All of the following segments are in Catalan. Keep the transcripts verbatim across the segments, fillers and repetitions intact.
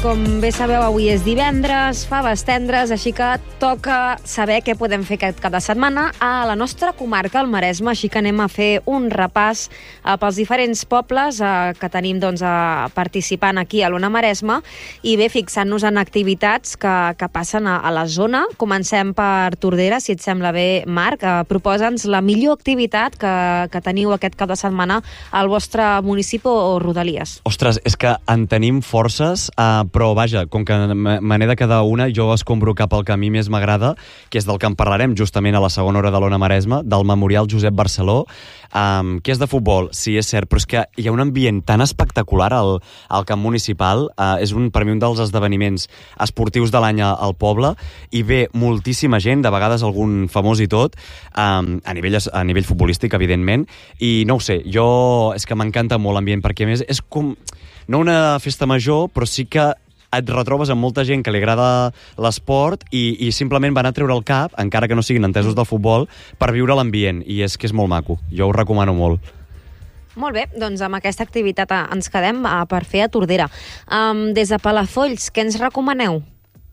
com bé sabeu, avui és divendres, faves tendres, així que toca saber què podem fer aquest cap de setmana a la nostra comarca, el Maresme, així que anem a fer un repàs eh, pels diferents pobles eh, que tenim doncs, eh, participant aquí a l'Ona Maresme, i bé, fixant-nos en activitats que, que passen a, a la zona. Comencem per Tordera, si et sembla bé, Marc. Eh, Proposa'ns la millor activitat que, que teniu aquest cap de setmana al vostre municipi o rodalies. Ostres, és que en tenim forces, uh, però vaja, com que me n'he de quedar una, jo escombro cap al que a mi més m'agrada, que és del que en parlarem justament a la segona hora de l'Ona Maresme, del Memorial Josep Barceló, um, que és de futbol, sí, és cert, però és que hi ha un ambient tan espectacular al, al camp municipal, uh, és un, per mi un dels esdeveniments esportius de l'any al poble, i ve moltíssima gent, de vegades algun famós i tot, um, a, nivell, a nivell futbolístic, evidentment, i no ho sé, jo és que m'encanta molt l'ambient, perquè a més és com no una festa major, però sí que et retrobes amb molta gent que li agrada l'esport i, i simplement van a treure el cap, encara que no siguin entesos del futbol, per viure l'ambient, i és que és molt maco. Jo ho recomano molt. Molt bé, doncs amb aquesta activitat ens quedem per fer a Tordera. Um, des de Palafolls, què ens recomaneu?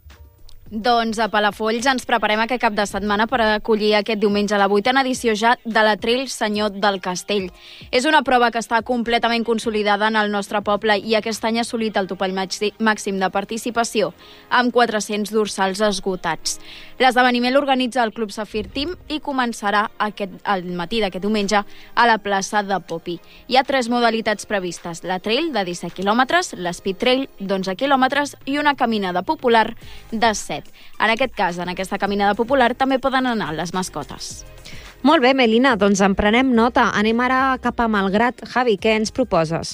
Doncs a Palafolls ens preparem aquest cap de setmana per acollir aquest diumenge la vuitena edició ja de la Trail Senyor del Castell. És una prova que està completament consolidada en el nostre poble i aquest any ha assolit el topall màxim de participació, amb quatre-cents dorsals esgotats. L'esdeveniment l'organitza el Club Safir Team i començarà aquest, al matí d'aquest diumenge a la plaça de Popi. Hi ha tres modalitats previstes: la Trail de disset quilòmetres, l'Speed Trail d'onze quilòmetres i una caminada popular de set. En aquest cas, en aquesta caminada popular, també poden anar les mascotes. Molt bé, Melina, doncs en prenem nota. Anem ara cap a Malgrat. Javi, què ens proposes?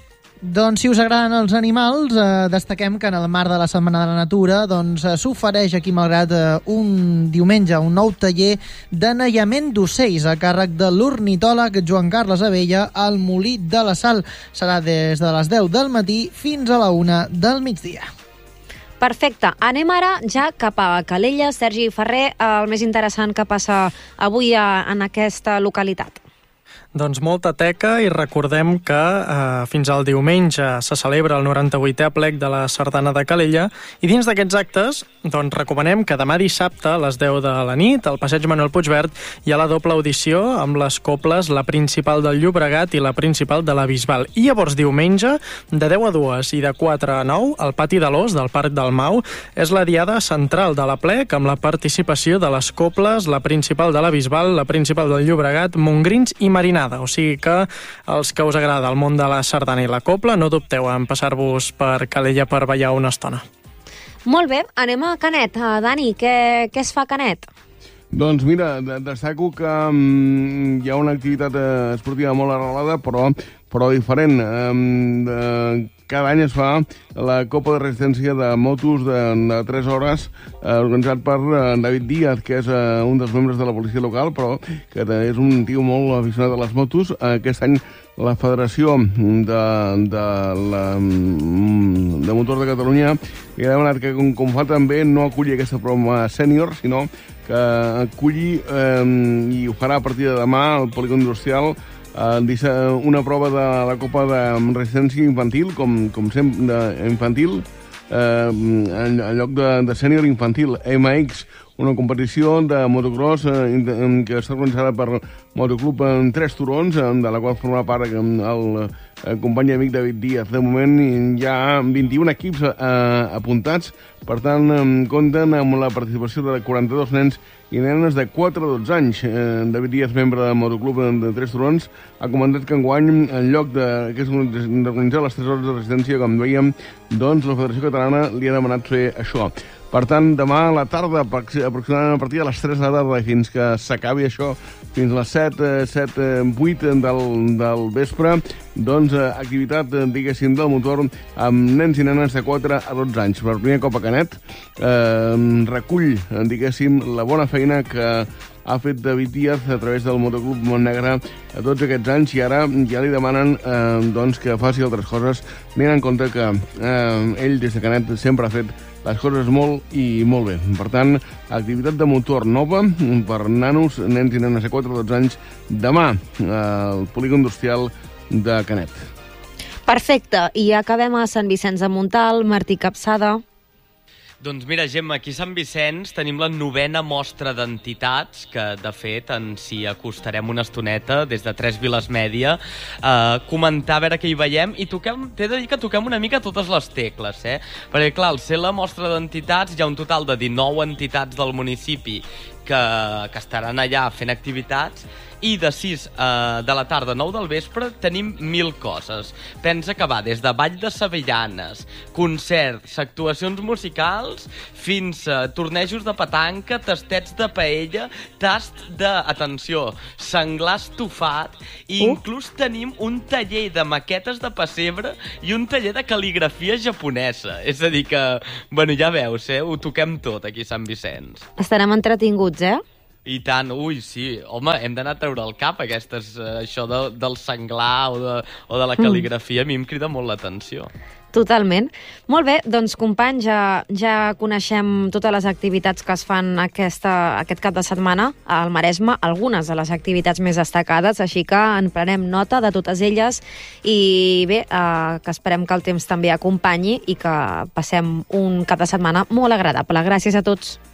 Doncs si us agraden els animals, eh, destaquem que en el marc de la Setmana de la Natura doncs, eh, s'ofereix aquí Malgrat eh, un diumenge un nou taller d'anellament d'ocells a càrrec de l'ornitòleg Joan Carles Abella al Molí de la Sal. Serà des de les deu del matí fins a la una del migdia. Perfecte. Anem ara ja cap a Calella. Sergi Ferrer, el més interessant que passa avui a, en aquesta localitat. Doncs molta teca, i recordem que eh, fins al diumenge se celebra el noranta-vuitè aplec de la Sardana de Calella, i dins d'aquests actes doncs recomanem que demà dissabte a les deu de la nit al passeig Manuel Puigverd hi ha la doble audició amb les coples, la principal del Llobregat i la principal de la Bisbal. I llavors diumenge de deu a dues i de quatre a nou al pati de l'Os del Parc del Mau és la diada central de l'aplec amb la participació de les coples, la principal de la Bisbal, la principal del Llobregat, Montgrins i Marinada. O sigui que els que us agrada el món de la sardana i la copla, no dubteu en passar-vos per Calella per ballar una estona. Molt bé, anem a Canet. Uh, Dani, què, què es fa a Canet? Doncs mira, destaco que um, hi ha una activitat uh, esportiva molt arrelada, però, però diferent. Um, uh, cada any es fa la Copa de Resistència de motos de, de tres hores, eh, organitzat per eh, David Díaz, que és eh, un dels membres de la policia local, però que és un tio molt aficionat a les motos. Aquest any la Federació de, de, la, de Motors de Catalunya li ha demanat que, com, com fa també, no aculli aquesta prova sènior, sinó que aculli eh, i ho farà a partir de demà al polígon industrial una prova de la Copa de Resistència infantil, com, com sempre, de, infantil, eh, en, en lloc de, de sènior infantil, M X, una competició de motocross eh, que està organitzada per Motoclub en tres turons, de la qual forma part el, el company amic David Díaz. De moment hi ha vint-i-un equips eh, apuntats, per tant compten amb la participació de quaranta-dos nens i nenes de quatre a dotze anys. Eh, David Díaz, membre del Motoclub de tres turons, ha comentat que enguany, en lloc d'organitzar les tres hores de resistència, com veiem, doncs la Federació Catalana li ha demanat fer això. Per tant, demà a la tarda, aproximadament a partir de les tres de la tarda, fins que s'acabi això, fins a les set, set, vuit del, del vespre, doncs activitat, diguéssim, del motor amb nens i nenes de quatre a dotze anys. Per primer cop a Canet eh, recull, diguéssim, la bona feina que ha fet David Díaz a través del Motoclub Montnegre a tots aquests anys, i ara ja li demanen eh, doncs que faci altres coses, tenint en compte que eh, ell des de Canet sempre ha fet les coses molt i molt bé. Per tant, activitat de motor nova per nanos, nens i nenes de quatre a dotze anys, demà al polígon industrial de Canet. Perfecte, i acabem a Sant Vicenç de Montalt, Martí Capçada. Doncs mira, Gemma, aquí a Sant Vicenç tenim la novena mostra d'entitats, que de fet ens hi acostarem una estoneta des de Tres Viles Mèdia, a comentar a veure què hi veiem, i toquem, t'he de dir que toquem una mica totes les tecles, eh? Perquè clar, al ser la mostra d'entitats hi ha un total de dinou entitats del municipi que, que estaran allà fent activitats, i de sis eh, de la tarda a nou del vespre tenim mil coses. Pensa que va des de ball de sevillanes, concerts, actuacions musicals, fins a tornejos de petanca, tastets de paella, tast de, atenció, senglar estofat, i uh. inclús tenim un taller de maquetes de pessebre i un taller de cal·ligrafia japonesa. És a dir que, bueno, ja veus, eh? Ho toquem tot aquí a Sant Vicenç. Estarem entretinguts, eh? I tant, ui, sí. Home, hem d'anar a treure el cap, aquestes, eh, això de, del senglar o de, o de la cal·ligrafia, mm. a mi em crida molt l'atenció. Totalment. Molt bé, doncs companys, ja, ja coneixem totes les activitats que es fan aquesta, aquest cap de setmana al Maresme, algunes de les activitats més destacades, així que en prenem nota de totes elles i bé, eh, que esperem que el temps també acompanyi i que passem un cap de setmana molt agradable. Gràcies a tots.